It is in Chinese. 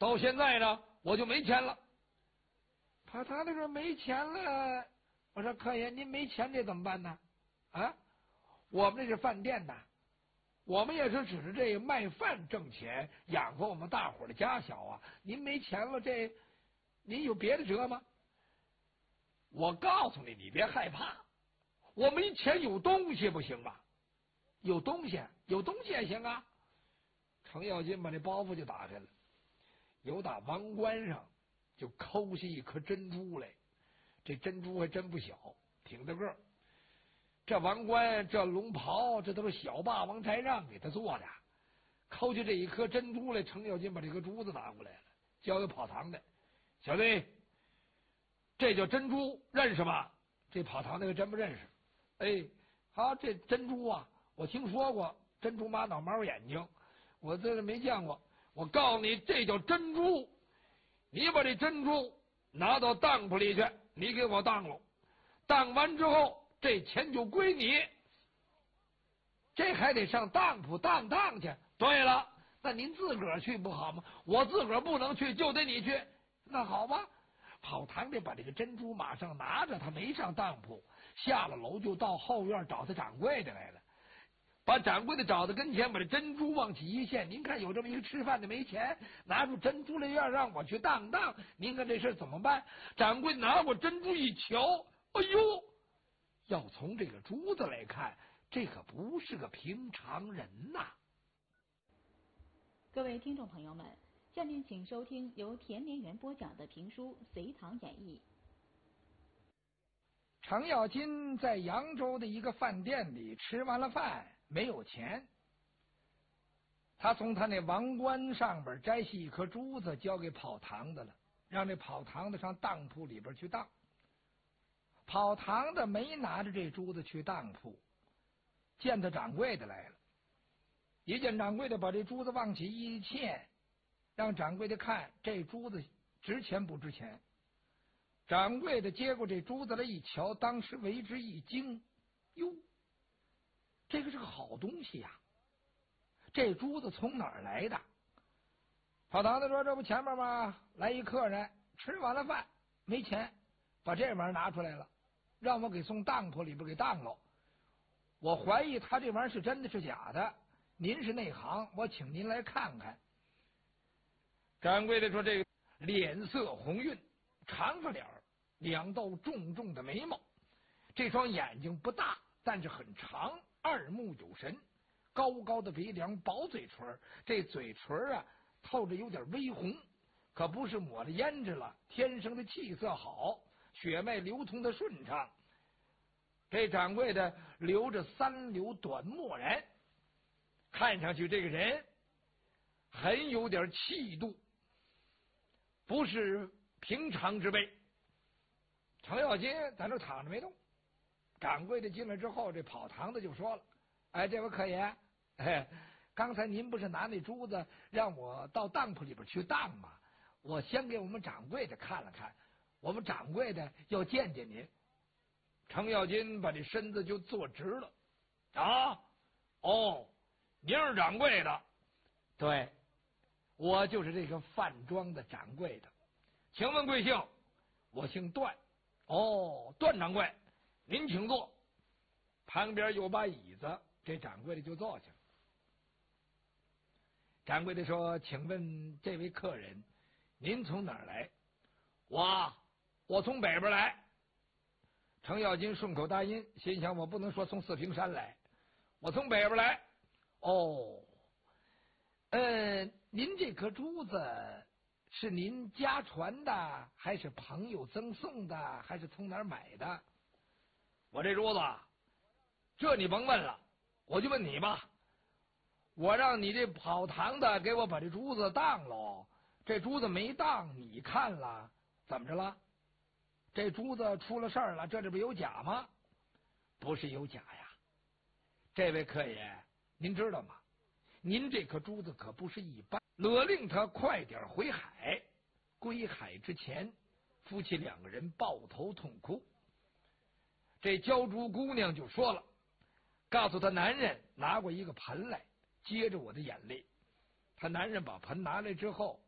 到现在呢，我就没钱了。跑堂的说没钱了，我说客爷，您没钱这怎么办呢？啊，我们这是饭店的，我们也是指着这个卖饭挣钱，养活我们大伙的家小啊。您没钱了，这您有别的辙吗？我告诉你，你别害怕，我没钱有东西不行吗？有东西也行啊。程咬金把这包袱就打开了，由打王冠上就抠下一颗珍珠来，这珍珠还真不小，挺大个儿。这王冠、这龙袍，这都是小霸王才让给他做的。抠下这一颗珍珠来，程咬金把这颗珠子拿过来了，交给跑堂的小弟，这叫珍珠，认识吗？这跑堂那个真不认识。哎，好，这珍珠啊，我听说过，珍珠玛瑙毛眼睛，我这没见过。我告诉你，这叫珍珠。你把这珍珠拿到当铺里去，你给我当了，当完之后，这钱就归你。这还得上当铺当去。对了，那您自个儿去不好吗？我自个儿不能去，就得你去。那好吧。跑堂得把这个珍珠马上拿着，他没上当铺，下了楼就到后院找他掌柜的来了。把掌柜的找到跟前，把这珍珠往起一献。您看有这么一个吃饭的没钱，拿出珍珠来要让我去当，您看这事怎么办？掌柜拿过珍珠一瞧，哎呦，要从这个珠子来看，这可不是个平常人呐。 各位听众朋友们，下面请收听由田连元播讲的评书《隋唐演义》。 程咬金在扬州的一个饭店里吃完了饭，没有钱。他从他那王冠上边摘下一颗珠子，交给跑堂的了，让这跑堂的上当铺里边去当。跑堂的没拿着这珠子去当铺，见他掌柜的来了。一见掌柜的，把这珠子往起一欠，让掌柜的看这珠子值钱不值钱。掌柜的接过这珠子来一瞧，当时为之一惊，哟，这个是个好东西呀！这珠子从哪儿来的？跑堂的说：“这不前面吗？来一客人吃完了饭没钱，把这玩意儿拿出来了，让我给送当铺里边给当了。我怀疑他这玩意儿是真的是假的。您是内行，我请您来看看。”掌柜的说：“这个脸色红晕，长发脸儿，两道重重的眉毛，这双眼睛不大，但是很长，二目有神，高高的鼻梁，薄嘴唇，这嘴唇啊透着有点微红，可不是抹了胭脂了，天生的气色好，血脉流通的顺畅。这掌柜的留着三绺短墨髯，看上去这个人很有点气度，不是平常之辈。”程咬金在那躺着没动。掌柜的进来之后，这跑堂的就说了：“哎，这位客爷，刚才您不是拿那珠子让我到当铺里边去当吗？我先给我们掌柜的看了看，我们掌柜的要见见您。”程咬金把这身子就坐直了。啊，哦，您是掌柜的？对，我就是这个饭庄的掌柜的。请问贵姓？我姓段。哦，段掌柜，您请坐。旁边有把椅子，这掌柜的就坐下了。掌柜的说：“请问这位客人，您从哪儿来？”我从北边来。程咬金顺口答应，心想我不能说从四平山来，我从北边来。哦，您这颗珠子是您家传的，还是朋友赠送的，还是从哪儿买的？我这珠子，这你甭问了，我就问你吧。我让你这跑堂的给我把这珠子当喽，这珠子没当，你看了怎么着了？这珠子出了事儿了，这里边有假吗？不是有假呀，这位客爷，您知道吗？您这颗珠子可不是一般，勒令他快点回海。归海之前，夫妻两个人抱头痛哭。这焦珠姑娘就说了，告诉她男人拿过一个盆来，接着我的眼泪。她男人把盆拿来之后，